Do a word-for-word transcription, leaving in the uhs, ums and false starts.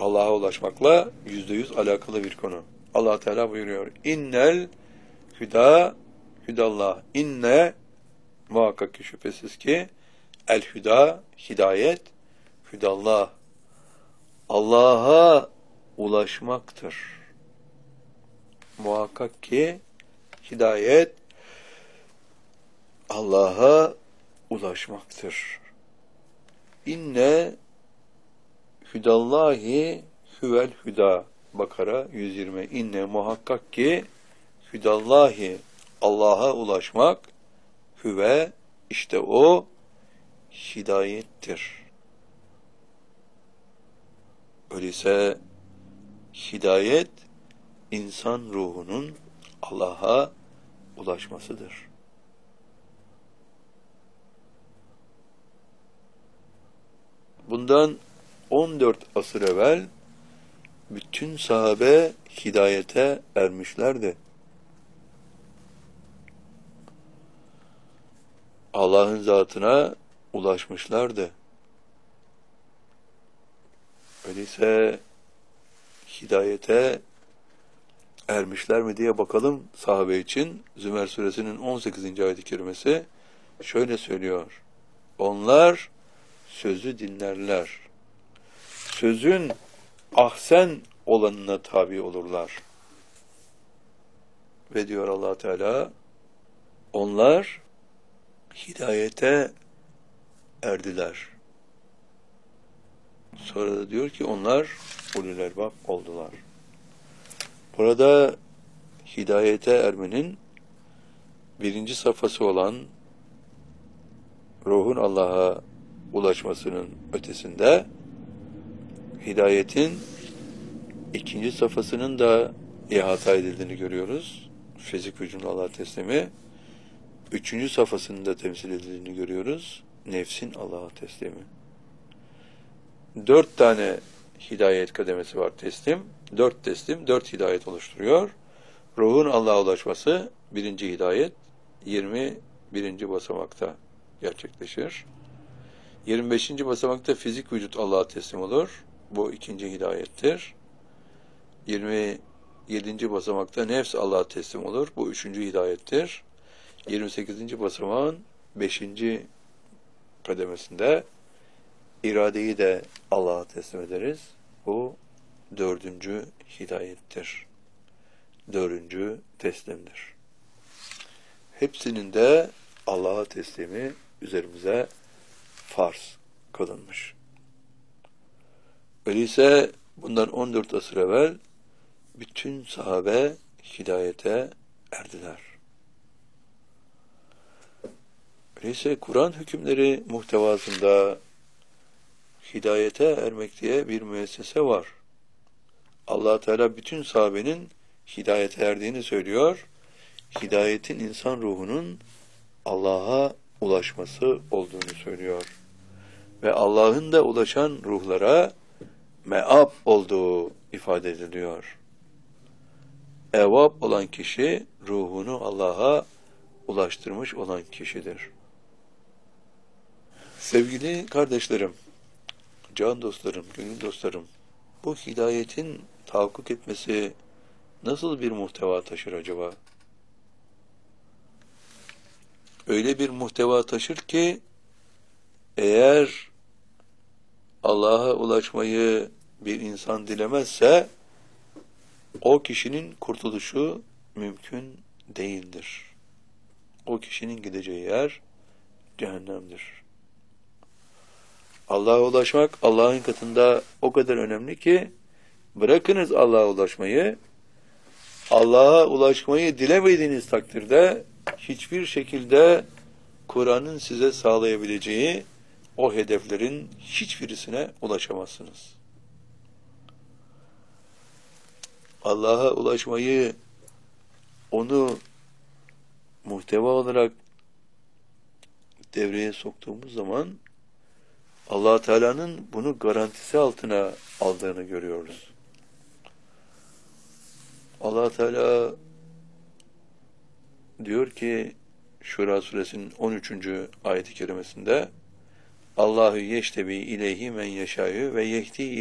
Allah'a ulaşmakla yüzde yüz alakalı bir konu. Allah Teala buyuruyor. İnnel hüda hüdallah. İnne muhakkak ki şüphesiz ki el hüda hidayet hüdallah. Allah'a ulaşmaktır. Muhakkak ki hidayet Allah'a ulaşmaktır. İnne hüdallahi hüvel hüda. Bakara yüz yirmi. İnne muhakkak ki hüdallahi Allah'a ulaşmak hüve işte o hidayettir. Öyleyse hidayet insan ruhunun Allah'a ulaşmasıdır. Bundan on dört asır evvel bütün sahabe hidayete ermişlerdi. Allah'ın zatına ulaşmışlardı. Öyleyse hidayete ermişler mi diye bakalım sahabe için. Zümer suresinin on sekizinci ayet-i kerimesi şöyle söylüyor. Onlar sözü dinlerler. Sözün ahsen olanına tabi olurlar. Ve diyor Allah Teala, onlar hidayete erdiler. Sonra da diyor ki onlar ulul elbab oldular. Burada hidayete ermenin birinci safhası olan ruhun Allah'a ulaşmasının ötesinde hidayetin ikinci safhasının da ihata edildiğini görüyoruz. Fizik vücudun Allah'a teslimi. Üçüncü safhasının da temsil edildiğini görüyoruz. Nefsin Allah'a teslimi. Dört tane hidayet kademesi var teslim. Dört teslim, dört hidayet oluşturuyor. Ruhun Allah'a ulaşması birinci hidayet, yirmi birinci basamakta gerçekleşir. yirmi beşinci basamakta fizik vücut Allah'a teslim olur. Bu ikinci hidayettir. yirmi yedinci basamakta nefs Allah'a teslim olur. Bu üçüncü hidayettir. yirmi sekizinci basamağın beşinci kademesinde iradeyi de Allah'a teslim ederiz. Bu dördüncü hidayettir. Dördüncü teslimdir. Hepsinin de Allah'a teslimi üzerimize farz kılınmış. Öyleyse bundan on dört asır evvel bütün sahabe hidayete erdiler. Öyleyse Kur'an hükümleri muhtevasında hidayete ermek diye bir müessese var. Allah Teala bütün sahabenin hidayete erdiğini söylüyor. Hidayetin insan ruhunun Allah'a ulaşması olduğunu söylüyor. Ve Allah'ın da ulaşan ruhlara me'ab olduğu ifade ediliyor. Evab olan kişi ruhunu Allah'a ulaştırmış olan kişidir. Sevgili kardeşlerim, can dostlarım, gönül dostlarım, bu hidayetin tahakkuk etmesi nasıl bir muhteva taşır acaba? Öyle bir muhteva taşır ki, eğer Allah'a ulaşmayı bir insan dilemezse, o kişinin kurtuluşu mümkün değildir. O kişinin gideceği yer cehennemdir. Allah'a ulaşmak Allah'ın katında o kadar önemli ki, bırakınız Allah'a ulaşmayı, Allah'a ulaşmayı dilemediğiniz takdirde hiçbir şekilde Kur'an'ın size sağlayabileceği o hedeflerin hiçbirisine ulaşamazsınız. Allah'a ulaşmayı, onu muhteva olarak devreye soktuğumuz zaman Allah Teala'nın bunu garantisi altına aldığını görüyoruz. Allah Teala diyor ki Şura suresinin on üçüncü ayet-i kerimesinde Allahu yeştebi ileyhi men yeşâ'yu ve yehdi